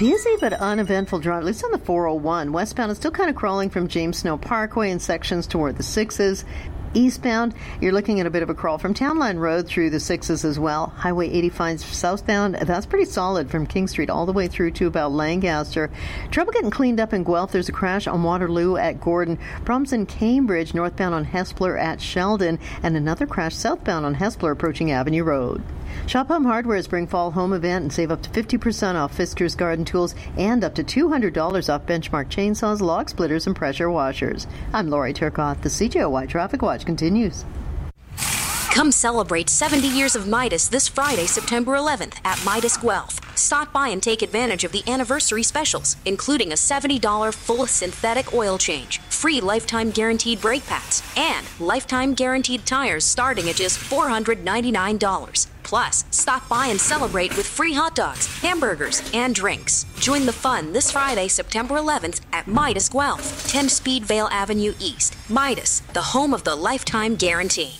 busy but uneventful drive, at least on the 401. Westbound is still kind of crawling from James Snow Parkway in sections toward the 6s. Eastbound, you're looking at a bit of a crawl from Town Line Road through the 6s as well. Highway 85 southbound, that's pretty solid from King Street all the way through to about Lancaster. Trouble getting cleaned up in Guelph. There's a crash on Waterloo at Gordon. Problems in Cambridge, northbound on Hespeler at Sheldon, and another crash southbound on Hespeler approaching Avenue Road. Shop Home Hardware's Spring Fall Home Event and save up to 50% off Fiskars Garden Tools and up to $200 off Benchmark chainsaws, log splitters, and pressure washers. I'm Lori Turcotte. The CJOY Traffic Watch continues. Come celebrate 70 years of Midas this Friday, September 11th at Midas Guelph. Stop by and take advantage of the anniversary specials, including a $70 full synthetic oil change, free lifetime guaranteed brake pads, and lifetime guaranteed tires starting at just $499. Plus, stop by and celebrate with free hot dogs, hamburgers, and drinks. Join the fun this Friday, September 11th at Midas Guelph, 10 Speedvale Avenue East. Midas, the home of the lifetime guarantee.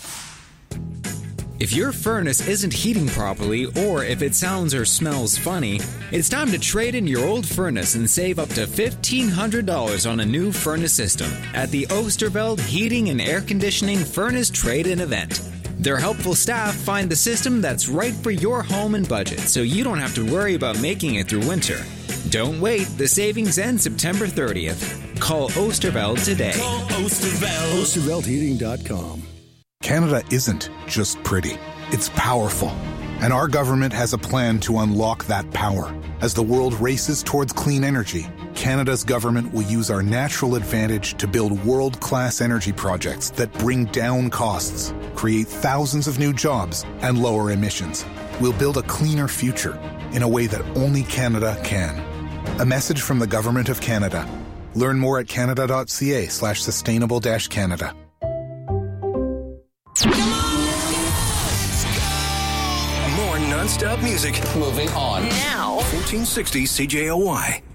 If your furnace isn't heating properly, or if it sounds or smells funny, it's time to trade in your old furnace and save up to $1,500 on a new furnace system at the Oosterveld Heating and Air Conditioning Furnace Trade-In event. Their helpful staff find the system that's right for your home and budget, so you don't have to worry about making it through winter. Don't wait, the savings end September 30th. Call Oosterveld today. Call Oosterveld. OosterveldHeating.com. Canada isn't just pretty, it's powerful. And our government has a plan to unlock that power. As the world races towards clean energy, Canada's government will use our natural advantage to build world-class energy projects that bring down costs, create thousands of new jobs, and lower emissions. We'll build a cleaner future in a way that only Canada can. A message from the Government of Canada. Learn more at canada.ca/sustainable-Canada. More non-stop music. Moving on. Now. 1460 CJOY.